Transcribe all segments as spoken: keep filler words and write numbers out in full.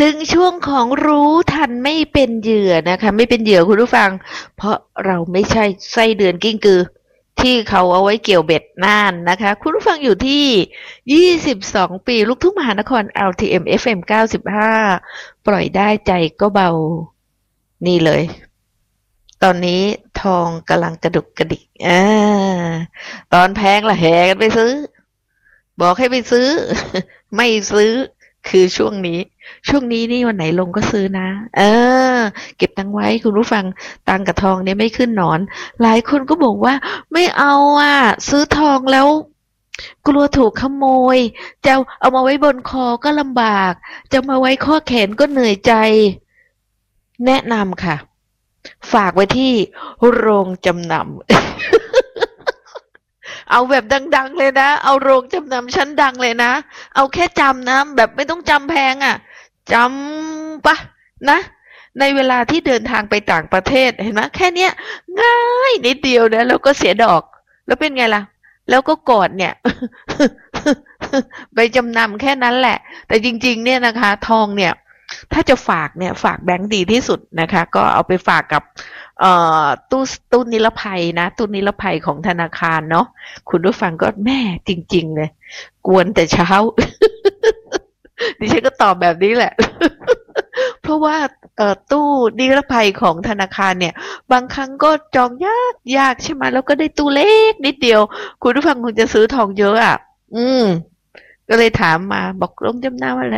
ถึงช่วงของรู้ทันไม่เป็นเหยื่อนะคะไม่เป็นเหยื่อคุณผู้ฟังเพราะเราไม่ใช่ไส้เดือนกิ้งกือที่เขาเอาไว้เกี่ยวเบ็ดน่านนะคะคุณผู้ฟังอยู่ที่ยี่สิบสองปีลูกทุ่งมหานคร แอล ที เอ็ม เอฟ เอ็ม เก้าสิบห้าปล่อยได้ใจก็เบานี่เลยตอนนี้ทองกำลังกระดุกกระดิกอ่าตอนแพงละแห่กันไปซื้อบอกให้ไปซื้อไม่ซื้อคือช่วงนี้ช่วงนี้นี่วันไหนลงก็ซื้อนะเออเก็บตังค์ไว้คุณผู้ฟังตังค์กับทองเนี่ยไม่ขึ้นหนอนหลายคนก็บอกว่าไม่เอาอ่ะซื้อทองแล้วกลัวถูกขโมยจะเอามาไว้บนคอก็ลำบากจะมาไว้ข้อแขนก็เหนื่อยใจแนะนำค่ะฝากไว้ที่โรงจำนำ เอาแบบดังๆเลยนะเอาโรงจำนำชั้นดังเลยนะเอาแค่จำนะแบบไม่ต้องจำแพงอ่ะจำปะนะในเวลาที่เดินทางไปต่างประเทศเห็นไหมแค่เนี้ยง่ายนิดเดียวนะแล้วก็เสียดอกแล้วเป็นไงล่ะแล้วก็กอดเนี่ยไปจำนำแค่นั้นแหละแต่จริงๆเนี่ยนะคะทองเนี่ยถ้าจะฝากเนี่ยฝากแบงก์ดีที่สุดนะคะก็เอาไปฝากกับเอ่อตู้ตู้นิรภัยนะตู้นิรภัยของธนาคารเนาะคุณผู้ฟังก็แม่จริงๆเลยกวนแต่เช้า ดิฉันก็ตอบแบบนี้แหละ เพราะว่าเอ่อตู้นิรภัยของธนาคารเนี่ยบางครั้งก็จองยากยากใช่ไหมแล้วก็ได้ตู้เล็กนิดเดียวคุณผู้ฟังคงจะซื้อทองเยอะอ่ะอืมก็เลยถามมาบอกลงจำนำมาแหละ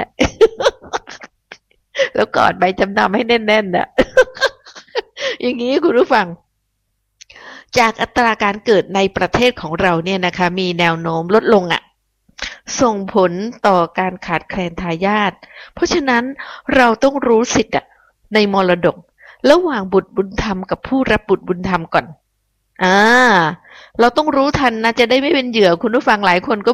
แล้วกอดใบจำนำให้แน่นๆน่ะ อย่างนี้คุณผู้ฟังจากอัตราการเกิดในประเทศของเราเนี่ยนะคะมีแนวโน้มลดลงอ่ะส่งผลต่อการขาดแคลนทายาทเพราะฉะนั้นเราต้องรู้สิทธิ์อะในมรดกระหว่างบุตรบุญธรรมกับผู้รับบุตรบุญธรรมก่อนอ่าเราต้องรู้ทันนะจะได้ไม่เป็นเหยื่อคุณผู้ฟังหลายคนก็